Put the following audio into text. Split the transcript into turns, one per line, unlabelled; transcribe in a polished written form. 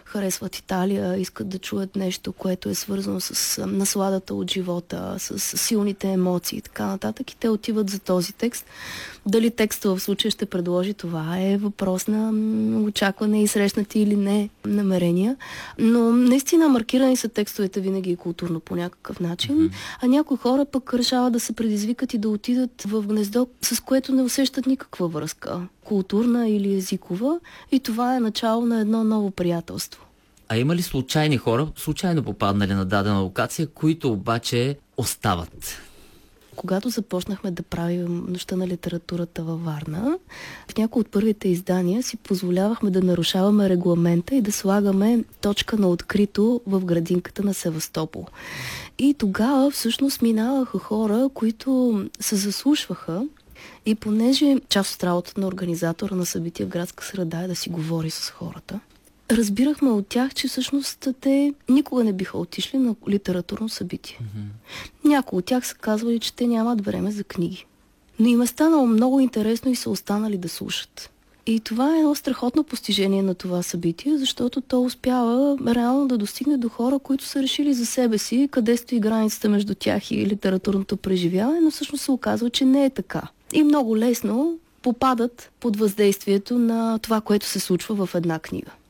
харесват Италия, искат да чуят нещо, което е свързано с насладата от живота, с силните емоции и така нататък. И те отиват за този текст. Дали текста в случая ще предложи това е въпрос на очакване и срещнати или не намерения. Но наистина маркирани са текстовете винаги културно по някакъв начин, а някои хора пък решават да се предизвикат и да отидат в гнездо, с което не усещат никаква връзка, културна или езикова, и това е начало на едно ново приятелство.
А има ли случайни хора, случайно попаднали на дадена локация, които обаче остават?
Когато започнахме да правим Нощта на литературата във Варна, в някои от първите издания си позволявахме да нарушаваме регламента и да слагаме точка на открито в градинката на Севастопол. И тогава всъщност минаваха хора, които се заслушваха, и понеже част от работата на организатора на събития в градска среда е да си говори с хората, разбирахме от тях, че всъщност те никога не биха отишли на литературно събитие. Някои от тях са казвали, че те нямат време за книги. Но им е станало много интересно и са останали да слушат. И това е едно страхотно постижение на това събитие, защото то успява реално да достигне до хора, които са решили за себе си къде стои границата между тях и литературното преживяване, но всъщност се оказва, че не е така. И много лесно попадат под въздействието на това, което се случва в една книга.